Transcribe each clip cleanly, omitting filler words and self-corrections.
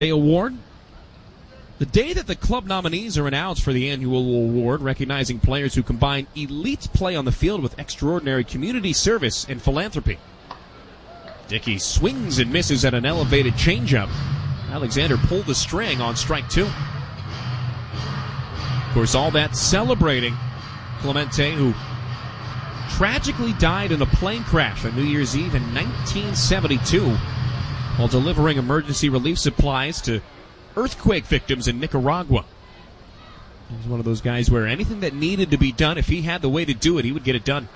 Award. The day that the club nominees are announced for the annual award, recognizing players who combine elite play on the field with extraordinary community service and philanthropy. Dickey swings and misses at an elevated changeup. Alexander pulled the string on strike two. Of course, all that celebrating Clemente, who tragically died in a plane crash on New Year's Eve in 1972 while delivering emergency relief supplies to earthquake victims in Nicaragua. He was one of those guys where anything that needed to be done, if he had the way to do it, he would get it done.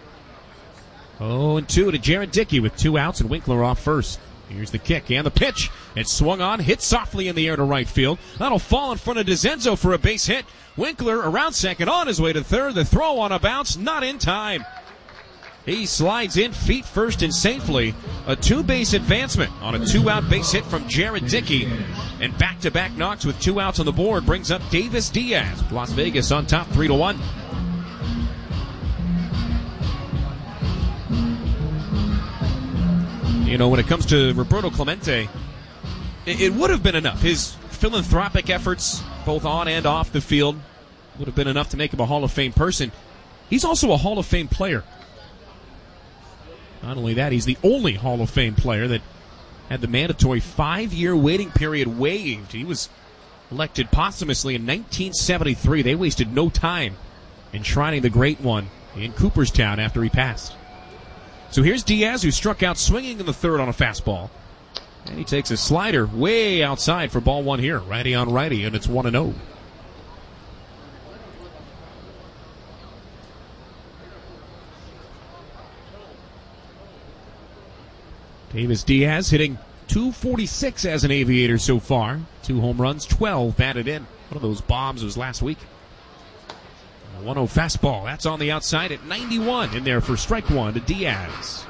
0-2 to Jared Dickey with 2 outs and Winkler off first. Here's the kick and the pitch. It's swung on, hit softly in the air to right field. That'll fall in front of DeZenzo for a base hit. Winkler around second, on his way to third. The throw on a bounce, not in time. He slides in feet first and safely. A 2-base advancement on a 2-out base hit from Jared Dickey. And back-to-back knocks with 2 outs on the board brings up Davis Diaz. Las Vegas on top 3-1. You know, when it comes to Roberto Clemente, it would have been enough. His philanthropic efforts, both on and off the field, would have been enough to make him a Hall of Fame person. He's also a Hall of Fame player. Not only that, he's the only Hall of Fame player that had the mandatory 5-year waiting period waived. He was elected posthumously in 1973. They wasted no time enshrining the great one in Cooperstown after he passed. So here's Diaz, who struck out swinging in the third on a fastball. And he takes a slider way outside for ball one here. Righty on righty, and it's 1-0. Davis Diaz hitting .246 as an Aviator so far. 2 home runs, 12 batted in. One of those bombs was last week. A 1-0 fastball. That's on the outside at 91. In there for strike one to Diaz.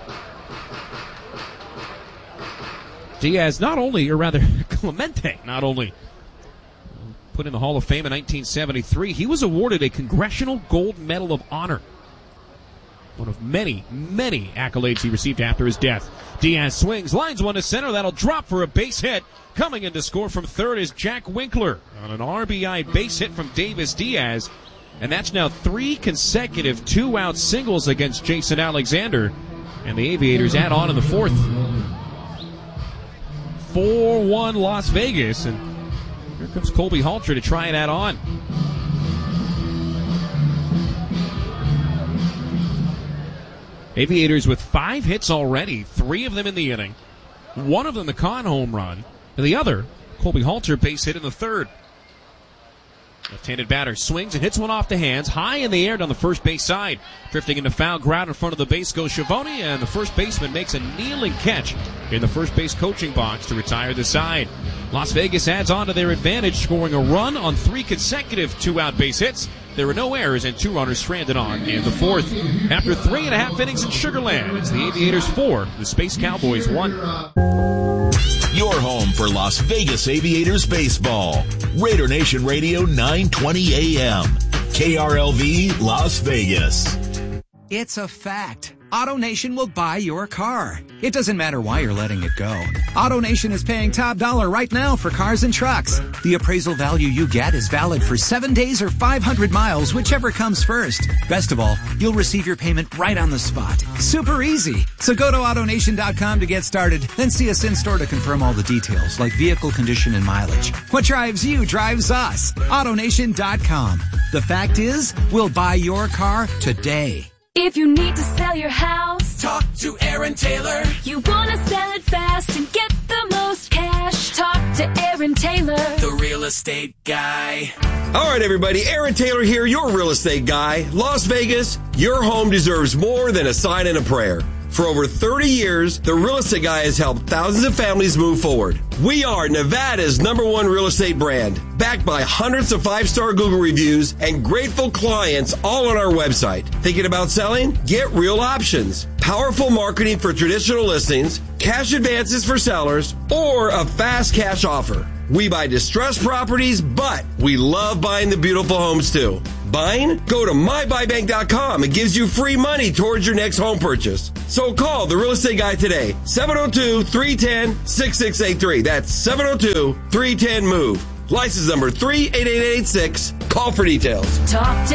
Diaz Clemente not only put in the Hall of Fame in 1973, he was awarded a Congressional Gold Medal of Honor. One of many, many accolades he received after his death. Diaz swings, lines one to center. That'll drop for a base hit. Coming in to score from third is Jack Winkler on an RBI base hit from Davis Diaz. And that's now 3 consecutive 2-out singles against Jason Alexander. And the Aviators add on in the fourth. 4-1 Las Vegas. And here comes Colby Halter to try and add on. Aviators with 5 hits already, 3 of them in the inning. One of them the Kahn home run, and the other, Colby Halter, base hit in the third. Left-handed batter swings and hits one off the hands, high in the air down the first base side. Drifting into foul ground in front of the base goes Schiavone, and the first baseman makes a kneeling catch in the first base coaching box to retire the side. Las Vegas adds on to their advantage, scoring a run on 3 consecutive 2-out base hits. There were no errors and 2 runners stranded on in the fourth. After 3.5 innings in Sugar Land, it's the Aviators 4, the Space Cowboys 1. Your home for Las Vegas Aviators baseball. Raider Nation Radio 920 AM. KRLV Las Vegas. It's a fact. AutoNation will buy your car. It doesn't matter why you're letting it go. AutoNation is paying top dollar right now for cars and trucks. The appraisal value you get is valid for 7 days or 500 miles, whichever comes first. Best of all, you'll receive your payment right on the spot. Super easy. So go to AutoNation.com to get started, then see us in store to confirm all the details, like vehicle condition and mileage. What drives you drives us. AutoNation.com. The fact is, we'll buy your car today. If you need to sell your house, talk to Aaron Taylor. You want to sell it fast and get the most cash, talk to Aaron Taylor, the real estate guy. All right, everybody, Aaron Taylor here, your real estate guy. Las Vegas, your home deserves more than a sign and a prayer. For over 30 years, the Real Estate Guy has helped thousands of families move forward. We are Nevada's #1 real estate brand, backed by hundreds of 5-star Google reviews and grateful clients all on our website. Thinking about selling? Get real options. Powerful marketing for traditional listings, cash advances for sellers, or a fast cash offer. We buy distressed properties, but we love buying the beautiful homes too. buying? Go to mybuybank.com. It gives you free money towards your next home purchase. So call the Real Estate Guy today. 702-310-6683. That's 702-310-MOVE. License number 38886. Call for details. Talk to